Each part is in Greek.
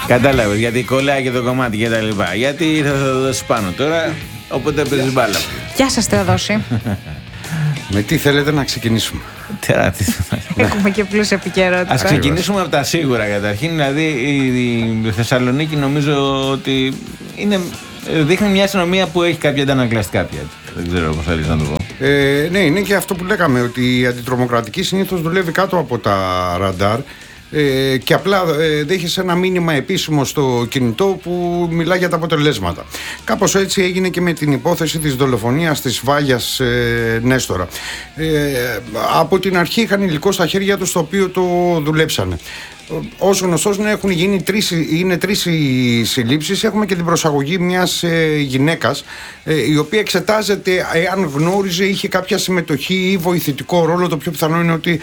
Κατάλαβες, γιατί κολλάει και το κομμάτι και τα λοιπά. Γιατί θα το δώσει πάνω τώρα, οπότε παίζεις μπάλα. Γεια σας, Θεοδόση. Με τι θέλετε να ξεκινήσουμε? Έχουμε και πλούσια επικαιρότητα. Ας ξεκινήσουμε από τα σίγουρα καταρχήν. Δηλαδή η Θεσσαλονίκη νομίζω ότι δείχνει μια αστυνομία που έχει κάποια αντανακλαστικά πια. Δεν ξέρω πώς θέλεις να το πω. Ναι, είναι και αυτό που λέγαμε, ότι η αντιτρομοκρατική συνήθως δουλεύει κάτω από τα ραντάρ. Και απλά δέχεσαι ένα μήνυμα επίσημο στο κινητό που μιλά για τα αποτελέσματα. Κάπως έτσι έγινε και με την υπόθεση της δολοφονίας της Βάγιας Νέστορα. Από την αρχή είχαν υλικό στα χέρια τους, το οποίο το δουλέψανε. Ως γνωστός έχουν γίνει τρεις οι συλλήψεις. Έχουμε και την προσαγωγή μιας γυναίκας, η οποία εξετάζεται εάν γνώριζε, είχε κάποια συμμετοχή ή βοηθητικό ρόλο. Το πιο πιθανό είναι ότι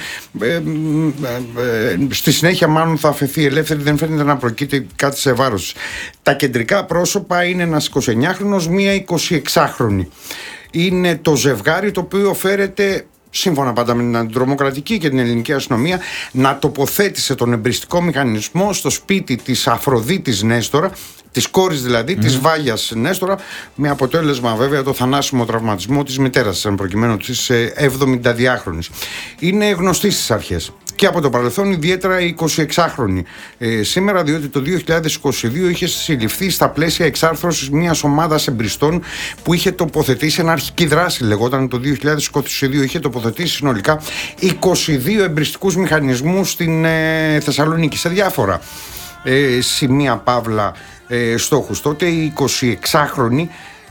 στη συνέχεια μάλλον θα αφαιθεί ελεύθερη. Δεν φαίνεται να προκύπτει κάτι σε βάρος. Τα κεντρικά πρόσωπα είναι ένας 29χρονος, μία 26χρονη. Είναι το ζευγάρι το οποίο φέρεται, σύμφωνα πάντα με την αντιτρομοκρατική και την ελληνική αστυνομία, να τοποθέτησε τον εμπριστικό μηχανισμό στο σπίτι της Αφροδίτης Νέστορα, της κόρης δηλαδή, της Βάγιας Νέστορα, με αποτέλεσμα βέβαια το θανάσιμο τραυματισμό της μητέρας, εν προκειμένου της 72χρονης. Είναι γνωστή στις αρχές. Και από το παρελθόν, ιδιαίτερα η 26χρονη σήμερα, διότι το 2022 είχε συλληφθεί στα πλαίσια εξάρθρωσης μιας ομάδας εμπριστών που είχε τοποθετήσει, ένα αρχική δράση λεγόταν, το 2022 είχε τοποθετήσει συνολικά 22 εμπριστικούς μηχανισμούς στην Θεσσαλονίκη, σε διάφορα σημεία παύλα στόχους. Τότε η 26χρονη,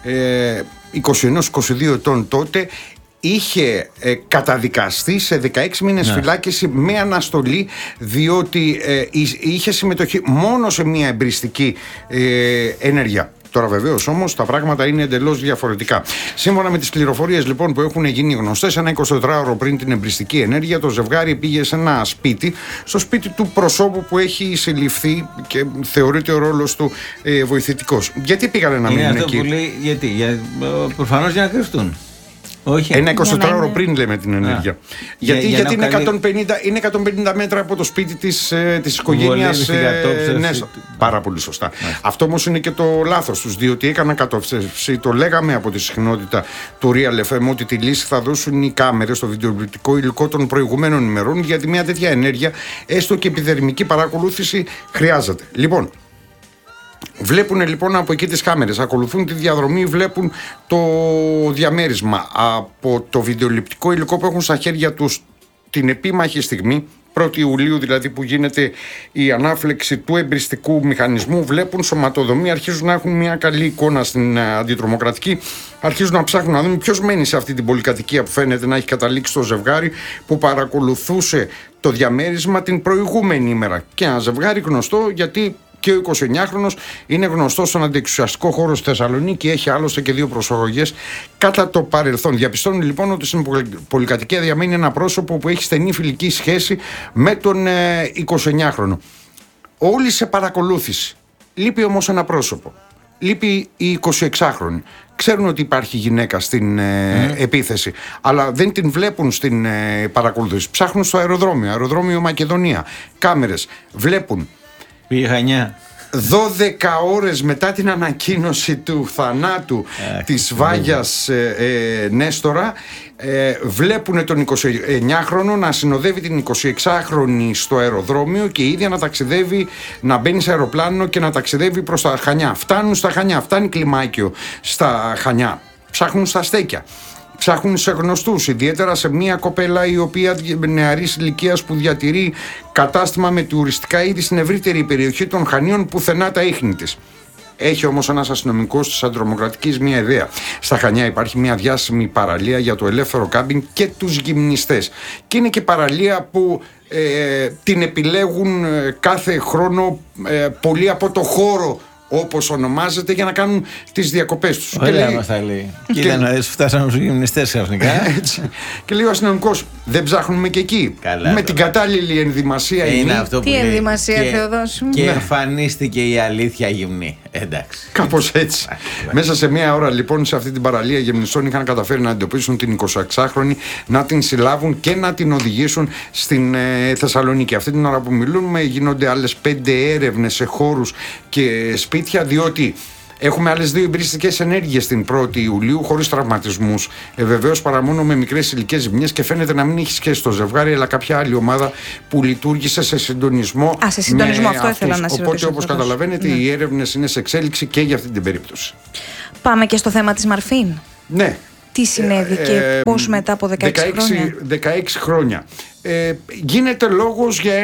21-22 ετών τότε, είχε καταδικαστεί σε 16 μήνες φυλάκιση με αναστολή, διότι είχε συμμετοχή μόνο σε μια εμπριστική ενέργεια. Τώρα βεβαίως όμως τα πράγματα είναι εντελώς διαφορετικά. Σύμφωνα με τις πληροφορίες λοιπόν που έχουν γίνει γνωστές, ένα 24ωρο πριν την εμπριστική ενέργεια, το ζευγάρι πήγε σε ένα σπίτι, στο σπίτι του προσώπου που έχει συλληφθεί και θεωρείται ο ρόλος του βοηθητικός. Γιατί πήγανε να μείνουν εκεί? Γιατί, προφανώς για να κρυφτούν. Όχι. Ένα 24ωρο πριν λέμε την ενέργεια. Γιατί είναι 150 μέτρα από το σπίτι της οικογένειας. Ναι, πάρα πολύ σωστά. Αυτό όμως είναι και το λάθος τους, διότι έκανα κατόψευση. Το λέγαμε από τη συχνότητα του Real FM ότι τη λύση θα δώσουν οι κάμερες στο βιντεοπληκτικό υλικό των προηγουμένων ημερών, γιατί μια τέτοια ενέργεια, έστω και επιδερμική παρακολούθηση, χρειάζεται. Λοιπόν, βλέπουν λοιπόν από εκεί τις κάμερες, ακολουθούν τη διαδρομή, βλέπουν το διαμέρισμα. Από το βιντεοληπτικό υλικό που έχουν στα χέρια τους την επίμαχη στιγμή, 1η Ιουλίου δηλαδή, που γίνεται η ανάφλεξη του εμπριστικού μηχανισμού, βλέπουν σωματοδομή, αρχίζουν να έχουν μια καλή εικόνα στην αντιτρομοκρατική, αρχίζουν να ψάχνουν να δουν ποιος μένει σε αυτή την πολυκατοικία που φαίνεται να έχει καταλήξει το ζευγάρι που παρακολουθούσε το διαμέρισμα την προηγούμενη ημέρα. Και ένα ζευγάρι γνωστό, γιατί και ο 29χρονος είναι γνωστός στον αντιεξουσιαστικό χώρο στη Θεσσαλονίκη, έχει άλλωστε και 2 προσαγωγές κατά το παρελθόν. Διαπιστώνει λοιπόν ότι στην πολυκατοικία διαμένει ένα πρόσωπο που έχει στενή φιλική σχέση με τον 29χρονο. Όλοι σε παρακολούθηση. Λείπει όμως ένα πρόσωπο. Λείπει η 26χρονη. Ξέρουν ότι υπάρχει γυναίκα στην επίθεση, αλλά δεν την βλέπουν στην παρακολούθηση. Ψάχνουν στο αεροδρόμιο Μακεδονία. Κάμερες. Βλέπουν. Πήγε Χανιά. 12 ώρες μετά την ανακοίνωση του θανάτου της Βάγιας Νέστορα, βλέπουν τον 29χρονο να συνοδεύει την 26χρονη στο αεροδρόμιο και η ίδια να ταξιδεύει, να μπαίνει σε αεροπλάνο και να ταξιδεύει προς τα Χανιά. Φτάνουν στα Χανιά, φτάνει κλιμάκιο στα Χανιά, ψάχνουν στα στέκια. Ψάχνουν σε γνωστούς, ιδιαίτερα σε μια κοπέλα η οποία νεαρής ηλικίας που διατηρεί κατάστημα με τουριστικά είδη στην ευρύτερη περιοχή των Χανίων, πουθενά τα ίχνη της. Έχει όμως ένας αστυνομικός της αντιτρομοκρατικής μια ιδέα. Στα Χανιά υπάρχει μια διάσημη παραλία για το ελεύθερο κάμπινγκ και τους γυμνιστές. Και είναι και παραλία που την επιλέγουν κάθε χρόνο πολλοί από το χώρο, όπως ονομάζεται, για να κάνουν τις διακοπές τους. Ωραία μας τα λέει. Κοίτα να δεις, φτάσαμε στους γυμνιστές ξαφνικά. Και λέει ο αστυνομικός, δεν ψάχνουμε και εκεί. Καλά, με την κατάλληλη ενδυμασία είναι αυτό που τι ενδυμασία, Θεοδόση μου? Και εμφανίστηκε η αλήθεια γυμνή. Εντάξει. Κάπως έτσι. Μέσα σε μία ώρα λοιπόν σε αυτή την παραλία γεμνιστών είχαν καταφέρει να εντοπίσουν την 26χρονη, να την συλλάβουν και να την οδηγήσουν στην Θεσσαλονίκη. Αυτή την ώρα που μιλούμε γίνονται άλλες 5 έρευνες σε χώρους και σπίτια, διότι έχουμε άλλες 2 εμπριστικές ενέργειες την 1η Ιουλίου χωρίς τραυματισμούς. Βεβαίως παρά μόνο με μικρές ηλικές ζημιές και φαίνεται να μην έχει σχέση το ζευγάρι, αλλά κάποια άλλη ομάδα που λειτουργήσε σε συντονισμό. Σε συντονισμό, αυτό ήθελα να σας ρωτήσω. Οπότε, όπως καταλαβαίνετε, οι έρευνες είναι σε εξέλιξη και για αυτή την περίπτωση. Πάμε και στο θέμα της Μαρφίν. Ναι. Τι συνέβη και πώς μετά από 16 χρόνια. 16 χρόνια. Γίνεται λόγος για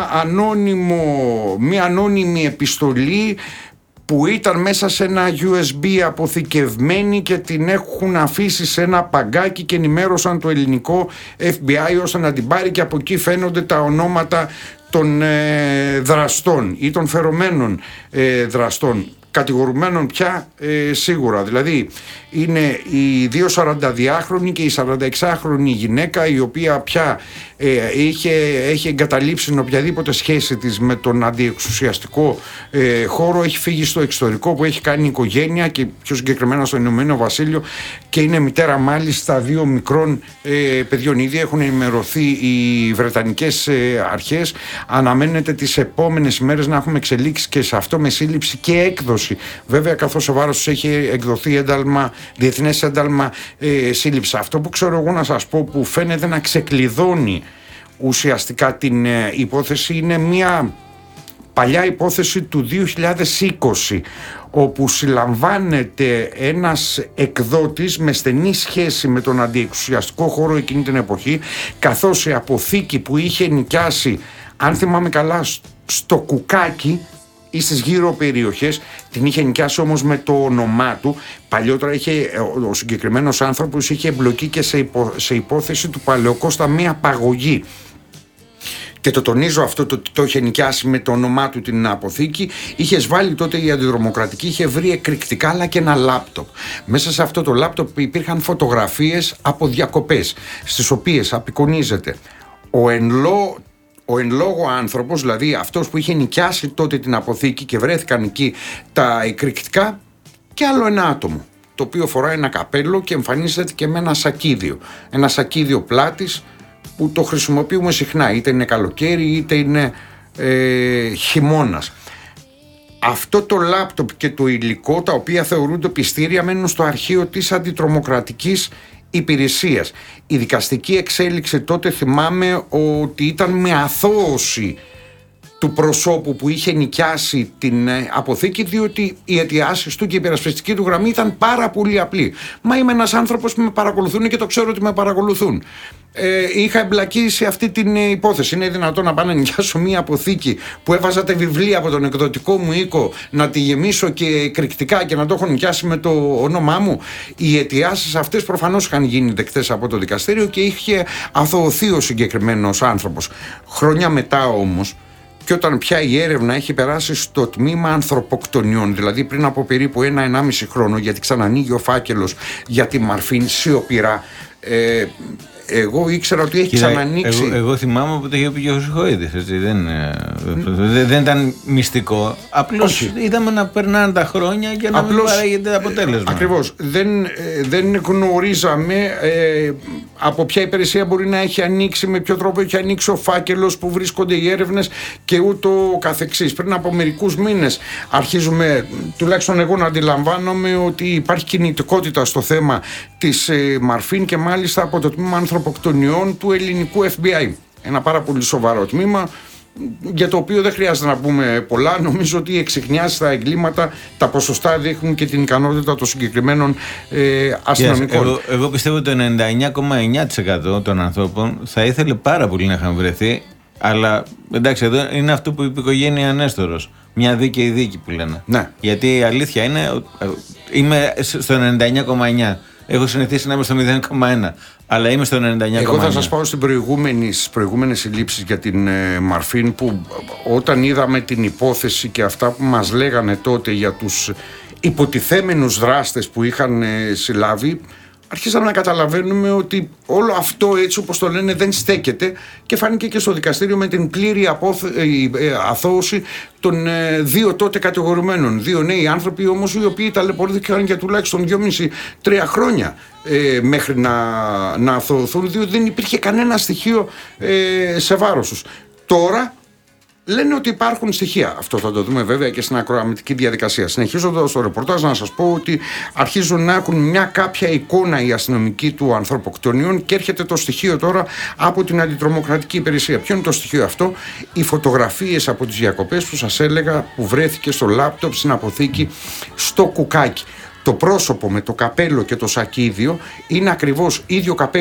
μια ανώνυμη επιστολή που ήταν μέσα σε ένα USB αποθηκευμένη και την έχουν αφήσει σε ένα παγκάκι και ενημέρωσαν το ελληνικό FBI ώστε να την πάρει, και από εκεί φαίνονται τα ονόματα των δραστών ή των φερωμένων δραστών. Κατηγορουμένων πια σίγουρα. Δηλαδή είναι η 42χρονη και η 46χρονη γυναίκα, η οποία πια έχει εγκαταλείψει οποιαδήποτε σχέση της με τον αντιεξουσιαστικό χώρο, έχει φύγει στο εξωτερικό που έχει κάνει οικογένεια και πιο συγκεκριμένα στο Ηνωμένο Βασίλειο και είναι μητέρα μάλιστα 2 μικρών παιδιών. Ήδη έχουν ενημερωθεί οι βρετανικές αρχές. Αναμένεται τις επόμενες ημέρες να έχουμε εξελίξει και σε αυτό με σύλληψη και έκδοση. Βέβαια, καθώς σε βάρος τους έχει εκδοθεί διεθνές ένταλμα σύλληψη. Αυτό που ξέρω εγώ να σας πω, που φαίνεται να ξεκλειδώνει ουσιαστικά την υπόθεση, είναι μια παλιά υπόθεση του 2020, όπου συλλαμβάνεται ένας εκδότης με στενή σχέση με τον αντιεξουσιαστικό χώρο εκείνη την εποχή, καθώς η αποθήκη που είχε νοικιάσει, αν θυμάμαι καλά, στο Κουκάκι ή στις γύρω περιοχές, την είχε νοικιάσει όμως με το όνομά του. Παλιότερα ο συγκεκριμένος άνθρωπος είχε εμπλοκή και σε υπόθεση του Παλαιοκώστα με απαγωγή. Και το τονίζω αυτό, το είχε νοικιάσει με το όνομά του την αποθήκη. Είχε βάλει τότε η αντιδρομοκρατική, είχε βρει εκρηκτικά αλλά και ένα λάπτοπ. Μέσα σε αυτό το λάπτοπ υπήρχαν φωτογραφίες από διακοπές, στις οποίες απεικονίζεται ο εν λόγω άνθρωπος, δηλαδή αυτός που είχε νοικιάσει τότε την αποθήκη και βρέθηκαν εκεί τα εκρηκτικά, και άλλο ένα άτομο, το οποίο φοράει ένα καπέλο και εμφανίζεται και με ένα σακίδιο πλάτης που το χρησιμοποιούμε συχνά, είτε είναι καλοκαίρι είτε είναι χειμώνας. Αυτό το λάπτοπ και το υλικό, τα οποία θεωρούνται πιστήρια, μένουν στο αρχείο της αντιτρομοκρατικής υπηρεσίας. Η δικαστική εξέλιξη τότε, θυμάμαι, ότι ήταν με αθώωση του προσώπου που είχε νοικιάσει την αποθήκη, διότι οι αιτιάσεις του και η υπερασπιστική του γραμμή ήταν πάρα πολύ απλή. Μα είμαι ένας άνθρωπος που με παρακολουθούν και το ξέρω ότι με παρακολουθούν. Είχα εμπλακεί σε αυτή την υπόθεση. Είναι δυνατόν να πάω να νοικιάσω μια αποθήκη που έβαζα τα βιβλία από τον εκδοτικό μου οίκο, να τη γεμίσω και εκρηκτικά και να το έχω νοικιάσει με το όνομά μου? Οι αιτιάσεις αυτές προφανώς είχαν γίνει δεκτές από το δικαστήριο και είχε αθωωωθεί ο συγκεκριμένος άνθρωπος. Χρόνια μετά όμως, και όταν πια η έρευνα έχει περάσει στο τμήμα ανθρωποκτονιών, δηλαδή πριν από περίπου 1-1,5 χρόνο, γιατί ξανανοίγει ο φάκελος για τη Μαρφίν σιωπηρά, εγώ ήξερα ότι έχει ξανανοίξει. Εγώ θυμάμαι που το είχε πει και ο Σιχοίδης, δεν ήταν μυστικό. Απλώς είδαμε να περνάνε τα χρόνια και να μην παράγεται αποτέλεσμα. Ακριβώς. Δεν γνωρίζαμε από ποια υπηρεσία μπορεί να έχει ανοίξει, με ποιο τρόπο έχει ανοίξει ο φάκελος, που βρίσκονται οι έρευνες και ούτω καθεξής. Πριν από μερικούς μήνες αρχίζουμε, τουλάχιστον εγώ, να αντιλαμβάνομαι ότι υπάρχει κινητικότητα στο θέμα της Μαρφίν, και μάλιστα από το τμήμα ανθρωποκτονιών του ελληνικού FBI. Ένα πάρα πολύ σοβαρό τμήμα, για το οποίο δεν χρειάζεται να πούμε πολλά. Νομίζω ότι εξιχνιάζει τα εγκλήματα, τα ποσοστά δείχνουν και την ικανότητα των συγκεκριμένων αστυνομικών. Εγώ πιστεύω ότι το 99,9% των ανθρώπων θα ήθελε πάρα πολύ να είχαν βρεθεί, αλλά εντάξει, εδώ είναι αυτό που είπε η οικογένεια Νέστορος. Μια δίκαιη δίκη που λένε. Ναι. Γιατί η αλήθεια είναι, είμαι στο 99,9%. Έχω συνηθίσει να είμαι στο 0,1%, αλλά είμαι στο 99,9%. Εγώ θα σας πάω στις προηγούμενες συλλήψεις για την Μαρφίν, που όταν είδαμε την υπόθεση και αυτά που μας λέγανε τότε για τους υποτιθέμενους δράστες που είχαν συλλάβει, αρχίσαμε να καταλαβαίνουμε ότι όλο αυτό, έτσι όπως το λένε, δεν στέκεται, και φάνηκε και στο δικαστήριο με την πλήρη αθώωση των 2 τότε κατηγορουμένων. 2 νέοι άνθρωποι όμως, οι οποίοι ταλαιπωρήθηκαν για τουλάχιστον 2,5-3 χρόνια μέχρι να αθωωθούν, διότι δεν υπήρχε κανένα στοιχείο σε βάρος τους. Τώρα λένε ότι υπάρχουν στοιχεία. Αυτό θα το δούμε βέβαια και στην ακροαμητική διαδικασία. Συνεχίζοντας το ρεπορτάζ, να σας πω ότι αρχίζουν να έχουν μια κάποια εικόνα οι αστυνομικοί του ανθρωποκτονιών, και έρχεται το στοιχείο τώρα από την Αντιτρομοκρατική Υπηρεσία. Ποιο είναι το στοιχείο αυτό? Οι φωτογραφίες από τις διακοπές που σας έλεγα, που βρέθηκε στο λάπτοπ στην αποθήκη στο Κουκάκι. Το πρόσωπο με το καπέλο και το σακίδιο είναι ακριβώς ίδιο καπέλο